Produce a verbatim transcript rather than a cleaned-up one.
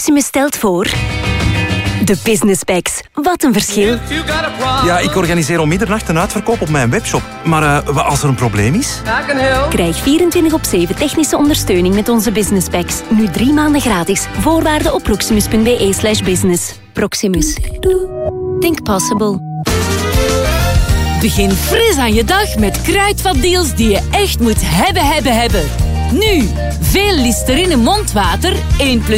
Proximus stelt voor... De Business Packs. Wat een verschil. Ja, ik organiseer om middernacht een uitverkoop op mijn webshop. Maar uh, wat als er een probleem is? Krijg vierentwintig op zeven technische ondersteuning met onze Business Packs. Nu drie maanden gratis. Voorwaarden op proximus.be slash business. Proximus. Think possible. Begin fris aan je dag met kruidvatdeals die je echt moet hebben, hebben, hebben. Nu, veel Listerine mondwater, één plus